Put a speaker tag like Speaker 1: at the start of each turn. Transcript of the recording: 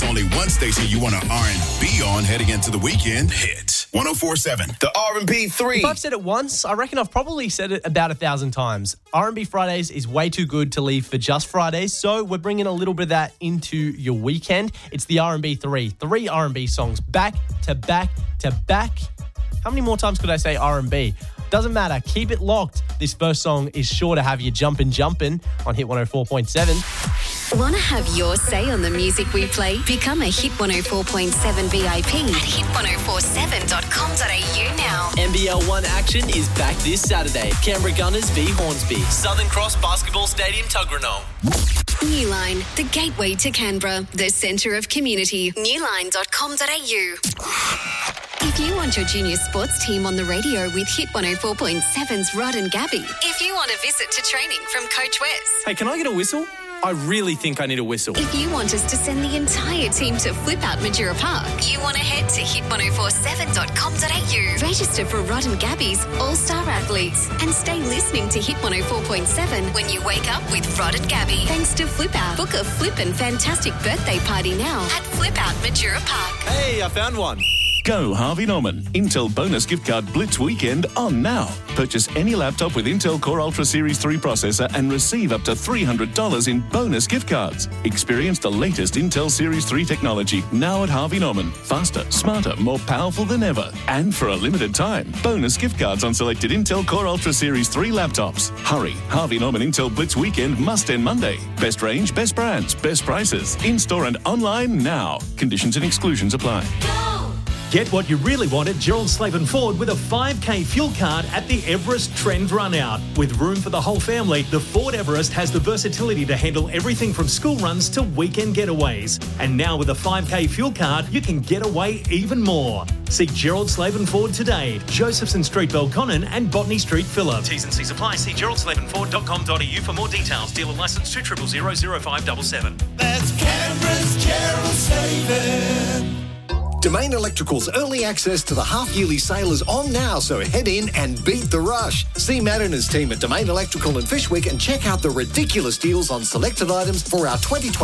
Speaker 1: only one station you want to R&B on heading into the weekend. Hit 104.7.
Speaker 2: The R&B 3.
Speaker 3: If I've said it once, I reckon I've probably said it about 1,000 times. R&B Fridays is way too good to leave for just Fridays, so we're bringing a little bit of that into your weekend. It's the R&B 3. 3 R&B songs back to back to back. How many more times could I say R&B? Doesn't matter. Keep it locked. This first song is sure to have you jumping on Hit 104.7.
Speaker 4: Want to have your say on the music we play? Become a Hit 104.7 VIP at hit1047.com.au now.
Speaker 5: NBL 1 action is back this Saturday. Canberra Gunners v Hornsby. Southern Cross Basketball Stadium, Tuggeranong.
Speaker 4: Newline, the gateway to Canberra, the centre of community. Newline.com.au. If you want your junior sports team on the radio with Hit 104.7's Rod and Gabby. If you want a visit to training from Coach Wes.
Speaker 5: Hey, can I get a whistle? I really think I need a whistle.
Speaker 4: If you want us to send the entire team to Flip Out Majura Park, you want to head to hit1047.com.au. Register for Rod and Gabby's All-Star Athletes and stay listening to Hit 104.7 when you wake up with Rod and Gabby. Thanks to Flip Out. Book a flippin' fantastic birthday party now at Flip Out Majura Park.
Speaker 5: Hey, I found one.
Speaker 6: Go Harvey Norman. Intel bonus gift card Blitz weekend on now. Purchase any laptop with Intel Core Ultra Series 3 processor and receive up to $300 in bonus gift cards. Experience the latest Intel Series 3 technology now at Harvey Norman. Faster, smarter, more powerful than ever. And for a limited time, bonus gift cards on selected Intel Core Ultra Series 3 laptops. Hurry. Harvey Norman Intel Blitz weekend must end Monday. Best range, best brands, best prices. In-store and online now. Conditions and exclusions apply.
Speaker 7: Get what you really want at Gerald Slaven Ford with a 5K fuel card at the Everest Trend Run Out. With room for the whole family, the Ford Everest has the versatility to handle everything from school runs to weekend getaways. And now with a 5K fuel card, you can get away even more. See Gerald Slaven Ford today, Josephson Street, Belconnen and Botany Street, Phillip.
Speaker 8: T's and C's apply. See geraldslavenford.com.au for more details. Dealer licence 2000577.
Speaker 9: That's Canberra's Gerald Slaven. Domain Electrical's early access to the half-yearly sale is on now, so head in and beat the rush. See Matt and his team at Domain Electrical in Fishwick and check out the ridiculous deals on selected items for our 2020